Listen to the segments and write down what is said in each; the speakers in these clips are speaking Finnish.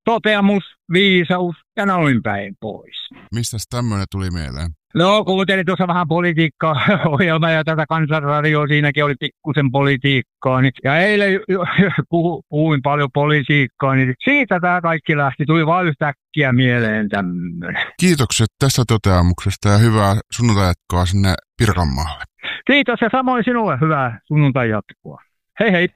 toteamus, viisaus ja noin päin pois. Mistäs tämmöinen tuli mieleen? No, kuuntelin tuossa vähän politiikkaa-ohjelmaa ja tätä Kansanradioa, siinäkin oli pikkusen politiikkaa. Ja eilen puhuin paljon politiikkaa, niin siitä tämä kaikki lähti. Tuli vaan yhtäkkiä mieleen tämmöinen. Kiitokset tästä toteamuksesta ja hyvää sunnuntai-jatkoa sinne Pirkanmaalle. Kiitos ja samoin sinulle hyvää sunnuntai-jatkoa. Hei hei!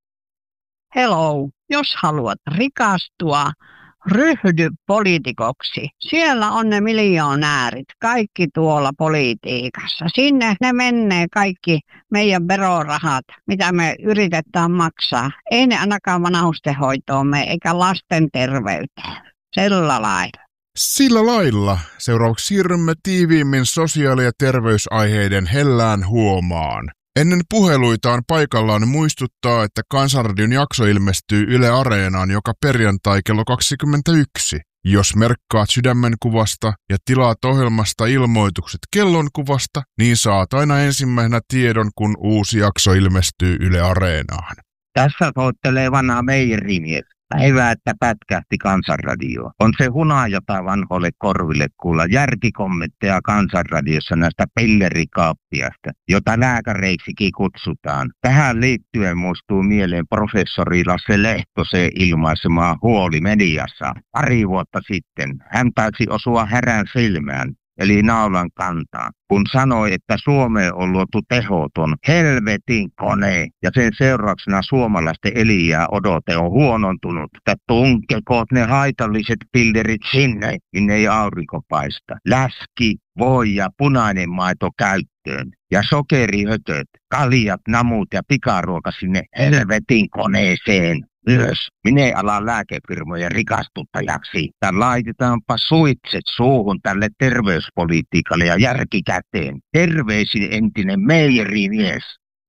Hello, jos haluat rikastua, ryhdy poliitikoksi. Siellä on ne miljonäärit, kaikki tuolla politiikassa. Sinne ne menee kaikki meidän verorahat, mitä me yritetään maksaa. Ei ne ainakaan vanhustenhoitoon mene, eikä lasten terveyteen. Sillä lailla. Sillä lailla. Seuraavaksi siirrymme tiiviimmin sosiaali- ja terveysaiheiden hellään huomaan. Ennen puheluitaan paikallaan muistuttaa, että Kansanradion jakso ilmestyy Yle Areenaan joka perjantai kello 21. Jos merkkaat sydämenkuvasta ja tilaat ohjelmasta ilmoitukset kellonkuvasta, niin saat aina ensimmäisenä tiedon, kun uusi jakso ilmestyy Yle Areenaan. Tässä soittelee vanha meijerimies. Päivää, että pätkähti Kansanradio. On se hunajata vanhoille korville kuulla järkikommentteja Kansanradiossa näistä pillerikaappiasta, jota lääkäreiksikin kutsutaan. Tähän liittyen muistuu mieleen professori Lasse Lehtosen ilmaisemaa huoli mediassa. Pari vuotta sitten hän taisi osua härän silmään, eli naulan kantaan, kun sanoi, että Suomeen on luotu tehoton helvetin kone ja sen seurauksena suomalaisten eliää odote on huonontunut, että tunkekoot ne haitalliset pillerit sinne, minne ei aurinko paista. Läski, voi ja punainen maito käyttöön ja sokerihötöt, kaljat, namut ja pikaruoka sinne helvetin koneeseen. Myös minä alan lääkefirmojen rikastuttajaksi. Tai laitetaanpa suitset suuhun tälle terveyspolitiikalle ja järkikäteen. Terveisin entinen meijerimies.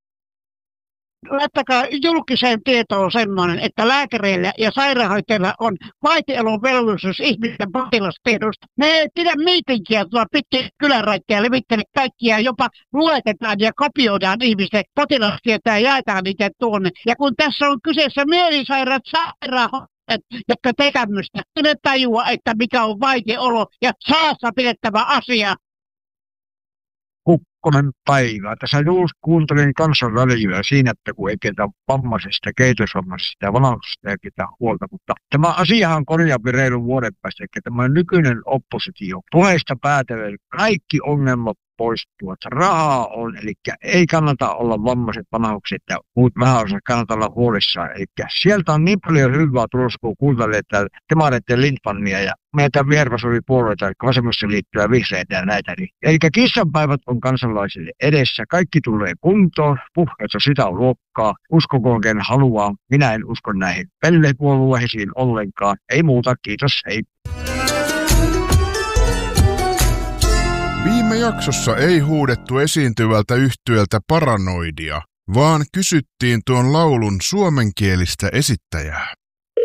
Laittakaa julkiseen tietoon semmoinen, että lääkäreillä ja sairaanhoitajilla on vaitiolon velvollisuus ihmisten potilastiedosta. Ne ei pidä miitinkiä tuolla pitkin kylänraittia levittele kaikkia, jopa luetetaan ja kopioidaan ihmisten potilastietoja ja jaetaan niitä tuonne. Ja kun tässä on kyseessä mielisairaat sairaanhoitajat, jotka tekevät tämmöistä, ne tajua, että mikä on vaitiolo ja saassa pidettävä asia. Kukkonen päivää. Tässä juuri kuuntelin Kansanradioa siinä, että kun ei ketä vammaisesta, kehitysvammaisesta ja vanhuksesta ei ketä huolta, mutta tämä asiahan korjaapi reilun vuoden päästä, että tämä nykyinen oppositio puheista päätellen kaikki ongelmat poistuu, että rahaa on, eli ei kannata olla vammaiset, vanhukset ja muut vähäosat, kannata olla huolissaan. Eli sieltä on niin paljon hyvää tulossa, kun kuuntelee, että demareiden Lindmania ja meitä vihervasemmipuolueita, eli vasemmassa liittyvää vihreitä ja näitä. Eli kissanpäivät on kansalaisille edessä, kaikki tulee kuntoon, puhkeessa sitä on luokkaa, uskokoon ken haluaa, minä en usko näihin pellepuolueisiin ollenkaan, ei muuta, kiitos, hei. Viime jaksossa ei huudettu esiintyvältä yhtyöltä Paranoidia, vaan kysyttiin tuon laulun suomenkielistä esittäjää.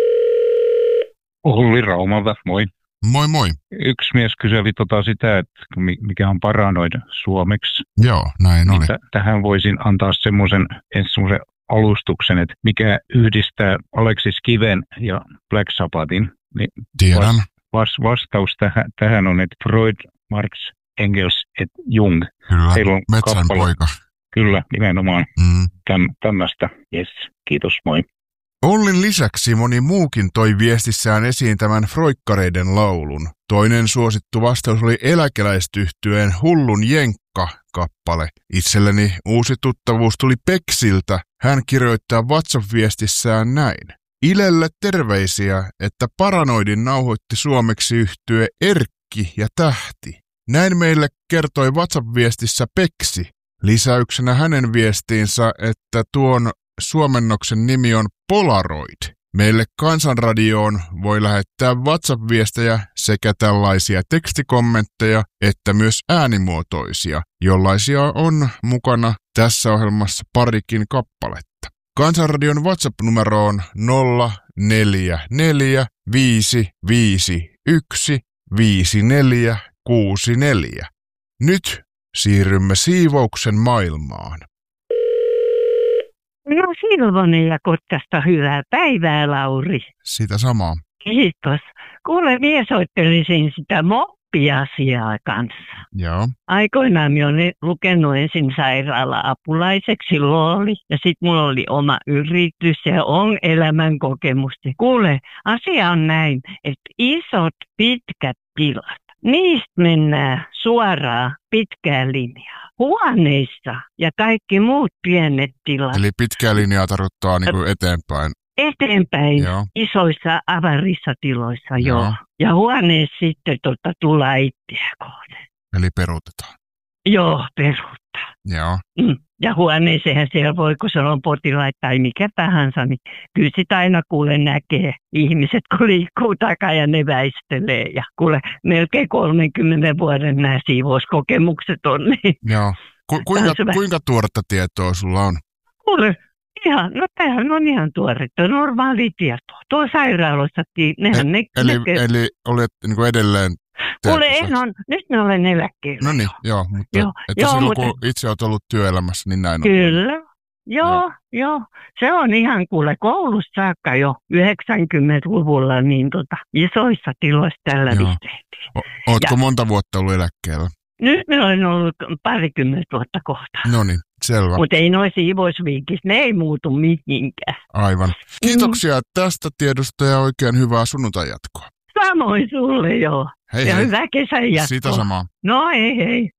Olli Raumalta, moi. Moi moi. Yksi mies kyseli sitä, että mikä on paranoida suomeksi. Joo, näin oli. Tähän voisin antaa semmoisen alustuksen, että mikä yhdistää Aleksis Kiven ja Black Sabbathin. Niin tiedän. Vastaus tähän on, että Freud, Marx, Engels et Jung. Kyllä, metsänpoika. Kyllä, nimenomaan tämmöistä. Yes, kiitos, moi. Ollin lisäksi moni muukin toi viestissään esiin tämän Froikkareiden laulun. Toinen suosittu vastaus oli eläkeläistyhtyeen Hullun Jenkka-kappale. Itselleni uusi tuttavuus tuli Peksiltä. Hän kirjoittaa WhatsApp-viestissään näin. Ilelle terveisiä, että Paranoidin nauhoitti suomeksi yhtye Erkki ja Tähti. Näin meille kertoi WhatsApp-viestissä Peksi. Lisäyksenä hänen viestiinsä, että tuon suomennoksen nimi on Polaroid. Meille Kansanradioon voi lähettää WhatsApp-viestejä sekä tällaisia tekstikommentteja että myös äänimuotoisia, jollaisia on mukana tässä ohjelmassa parikin kappaletta. Kansanradion WhatsApp-numero on 044 551 5464. Nyt siirrymme siivouksen maailmaan. No Silvonen ja Kotkasta hyvää päivää, Lauri. Sitä samaa. Kiitos. Kuule, minä soittelisin sitä moppiasiaa kanssa. Joo. Aikoinaan minä olen lukenut ensin sairaala-apulaiseksi, silloin oli. Ja sitten mulla oli oma yritys ja on elämänkokemusta. Kuule, asia on näin, että isot pitkät tilat, niistä mennään suoraan pitkään linjaan. Huoneissa ja kaikki muut pienet tilat. Eli pitkää linjaa tarkoittaa niin kuin eteenpäin. Eteenpäin, Joo. isoissa avarissa tiloissa, joo. Ja huoneessa sitten tullaan itseä kohden. Eli peruutetaan. Joo, peruuttaa. Joo. Ja huoneeseen siellä voi, kun se on potilaita tai mikä tahansa, niin kyllä sitä aina kuule näkee ihmiset, kun liikkuu takaa ja ne väistelee. Ja kuule, melkein 30 vuoden nämä siivouskokemukset on. Niin Joo. Kuinka tuoretta tietoa sulla on? Kuule, tämähän on ihan tuoretta, normaali tietoa. Tuo sairaaloissakin, nehän Eli olet niin kuin edelleen... Kuule, nyt mä olen eläkkeellä. No niin, joo, mutta silloin kun itse olet ollut työelämässä, niin näin kyllä. On. Joo. Se on ihan kuule koulussa saakka jo 90-luvulla niin isoissa tiloissa tällä visteettiin. Ootko monta vuotta ollut eläkkeellä? Nyt mä olen ollut 20 vuotta kohta. No niin, selvä. Mutta ei noi siivousviikissä, ne ei muutu mihinkään. Aivan. Kiitoksia tästä tiedosta ja oikein hyvää sunnuntai jatkoa. Samoin sulle, joo. Hei, ja hei. hyvää kesän jatkoa. Sitä samaa. No hei.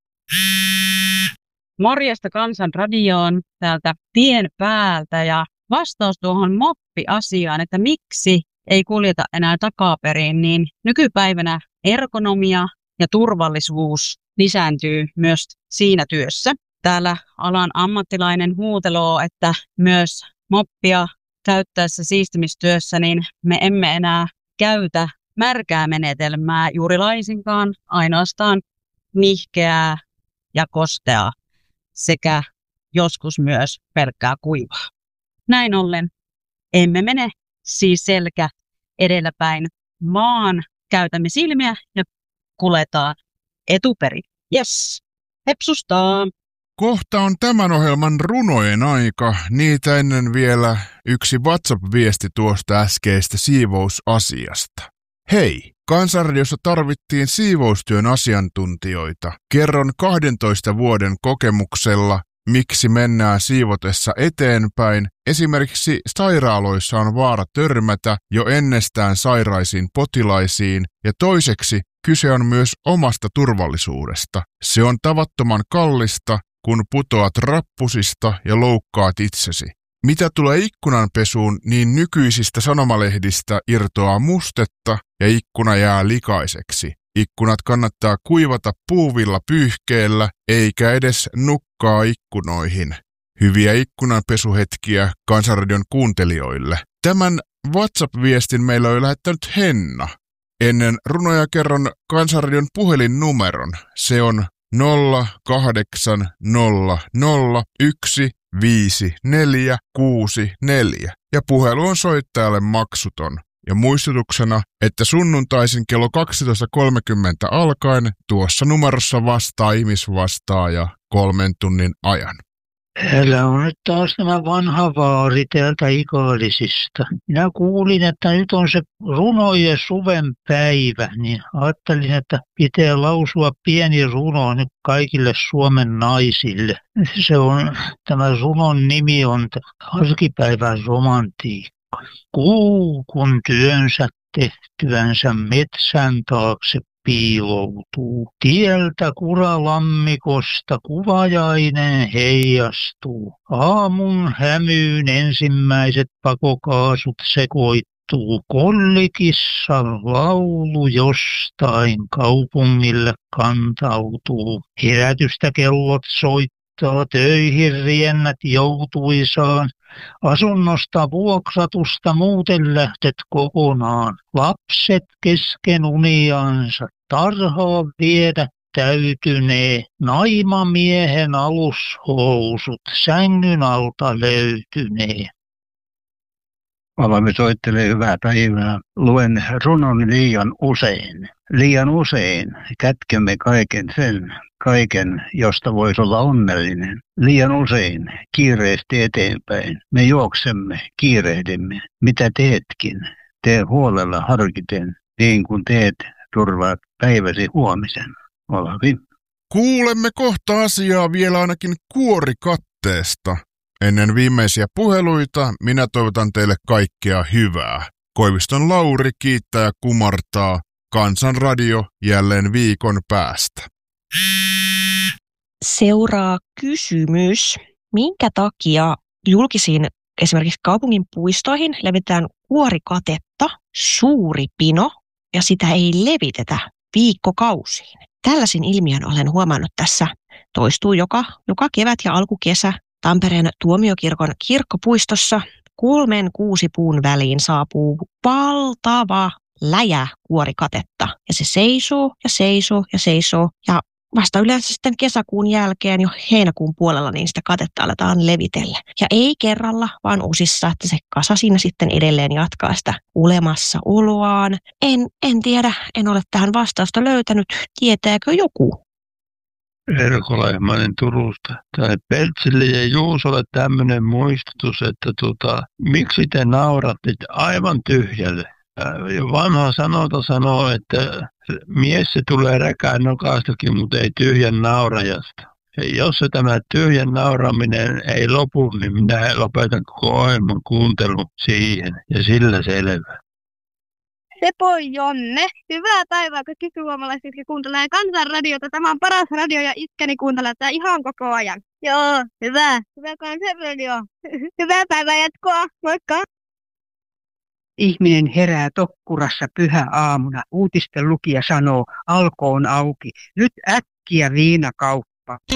Morjesta Kansanradioon täältä tien päältä ja vastaus tuohon moppiasiaan, että miksi ei kuljeta enää takaperin, niin nykypäivänä ergonomia ja turvallisuus lisääntyy myös siinä työssä. Täällä alan ammattilainen huuteloo, että myös moppia käyttäessä siistimistyössä, niin me emme enää käytä märkää menetelmää juuri laisinkaan, ainoastaan nihkeää ja kosteaa sekä joskus myös pelkkää kuivaa. Näin ollen emme mene siis selkä edelläpäin, vaan käytämme silmiä ja kuljetaan etuperin. Jes, hepsustaa! Kohta on tämän ohjelman runojen aika. Niitä ennen vielä yksi WhatsApp-viesti tuosta äskeistä siivousasiasta. Hei, Kansanradiossa tarvittiin siivoustyön asiantuntijoita. Kerron 12 vuoden kokemuksella, miksi mennään siivotessa eteenpäin. Esimerkiksi sairaaloissa on vaara törmätä jo ennestään sairaisiin potilaisiin ja toiseksi kyse on myös omasta turvallisuudesta. Se on tavattoman kallista, kun putoat rappusista ja loukkaat itsesi. Mitä tulee ikkunanpesuun, niin nykyisistä sanomalehdistä irtoaa mustetta ja ikkuna jää likaiseksi. Ikkunat kannattaa kuivata puuvilla pyyhkeellä eikä edes nukkaa ikkunoihin. Hyviä ikkunanpesuhetkiä Kansanradion kuuntelijoille. Tämän WhatsApp-viestin meillä on lähettänyt Henna. Ennen runoja kerron Kansanradion puhelinnumeron. Se on 0800155464 ja puhelu on soittajalle maksuton. Ja muistutuksena, että sunnuntaisin kello 12.30 alkaen tuossa numerossa vastaa ihmisvastaaja 3 tunnin ajan. Täällä on nyt taas tämä vanha vaari täältä Ikaalisista. Minä kuulin, että nyt on se runojen suven päivä, niin ajattelin, että pitää lausua pieni runo nyt kaikille Suomen naisille. Tämä runon nimi on Arkipäivän romantiikka. Kuu, kun työnsä tehtyänsä metsän taakse piiloutuu. Tieltä kuralammikosta kuvajainen heijastuu. Aamun hämyyn ensimmäiset pakokaasut sekoittuu. Kollikissan laulu jostain kaupungille kantautuu. Herätystä kellot soittaa, töihin riennät joutuisaan. Asunnosta vuokratusta muuten lähtet kokonaan. Lapset kesken uniansa tarhaa viedä täytynee. Naimamiehen alushousut sängyn alta löytynee. Alamme soittelee hyvää päivää. Luen runon liian usein. Liian usein kätkemme kaiken, josta voisi olla onnellinen. Liian usein kiireesti eteenpäin. Me juoksemme, kiirehdimme. Mitä teetkin? Tee huolella harkiten, niin kuin teet, turvaat päiväsi huomisen. Ole hyvin. Kuulemme kohta asiaa vielä ainakin kuorikatteesta. Ennen viimeisiä puheluita minä toivotan teille kaikkea hyvää. Koiviston Lauri kiittää ja kumartaa. Kansanradio jälleen viikon päästä. Seuraa kysymys. Minkä takia julkisiin esimerkiksi kaupungin puistoihin levitetään kuorikatetta, suuri pino, ja sitä ei levitetä viikkokausiin? Tällaisin ilmiön olen huomannut tässä. Toistuu joka kevät ja alkukesä Tampereen Tuomiokirkon kirkkopuistossa. 3-6 puun väliin saapuu valtava läjä kuorikatetta. Ja se seisoo ja seisoo ja seisoo. Ja vasta yleensä sitten kesäkuun jälkeen jo heinäkuun puolella niin sitä katetta aletaan levitellä. Ja ei kerralla, vaan osissa, että se kasa siinä sitten edelleen jatkaa sitä olemassa oloaan. En tiedä, en ole tähän vastausta löytänyt. Tietääkö joku? Erko Lehmanen Turusta. Tai Peltsille ja Juusolle tämmöinen muistutus, että miksi te nauratte aivan tyhjälle? Vanha sanota sanoo, että mies se tulee räkään nokastakin, mutta ei tyhjän naurajasta. Ja jos se tämä tyhjän nauraminen ei lopu, niin minä lopetan koko ohjelman kuuntelun siihen. Ja sillä selvä. Sepoi Jonne. Hyvää päivää kaikki suomalaiset, jotka kuuntelee Kansanradiota. Tämä on paras radio ja iskäni kuuntelee tätä ihan koko ajan. Joo, hyvä. Hyvä Kansanradio. Hyvää päivää jatkoa. Moikka. Ihminen herää tokkurassa pyhäaamuna. Uutisten lukija sanoo, alko on auki. Nyt äkkiä viinakauppa.